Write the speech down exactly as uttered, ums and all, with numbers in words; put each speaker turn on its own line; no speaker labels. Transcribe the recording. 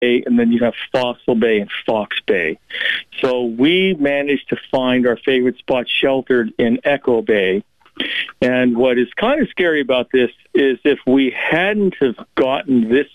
and then you have Fossil Bay and Fox Bay. So we managed to find our favorite spot sheltered in Echo Bay. And what is kind of scary about this is if we hadn't have gotten this